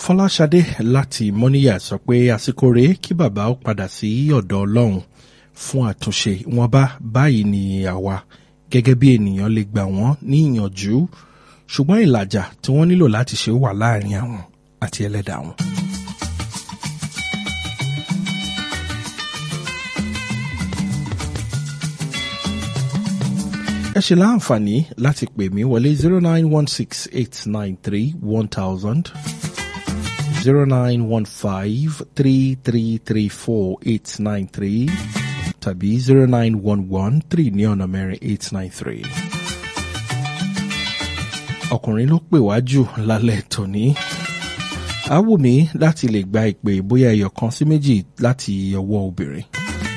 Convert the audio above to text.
Fọláṣadé láti Mọ́níyà sọ pé àsìkò rèé kí bàbá ó padà sí ọ̀dọ̀ Ọlọ́run fún àtúnṣe wọn báyìí ni àwa gẹ́gẹ́ bí ènìyàn lè gbà wọ́n ní ìyànjú ṣùgbọ́n ìlàjà tí wọ́n nílò láti ṣe wà láàrin àwọn àti ẹlẹ́dàá wọn. ẹ ṣe láǹfààní láti pè mí wọlé 09168931000 09153334893 tàbí 09113 ní ọ̀nà mẹ́rin 893. ọkùnrin ló pè wá jù lálẹ́ tòní. á wù mí láti lè gba ìpè bóyá ẹyọ kan sí méjì láti ọwọ́ obìnrin.